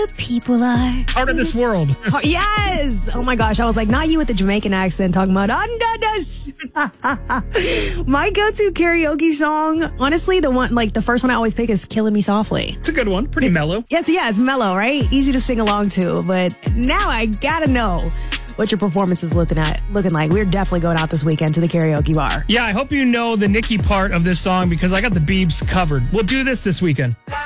The people are out of this world. Yes. Oh my gosh. I was like, not you with the Jamaican accent talking about under this. My go-to karaoke song, honestly, the first one I always pick is Killing Me Softly. It's a good one. Pretty mellow. It's mellow, right? Easy to sing along to. But now I gotta know what your performance is looking like. We're definitely going out this weekend to the karaoke bar. Yeah, I hope you know the Nicki part of this song because I got the Biebs covered. We'll do this weekend.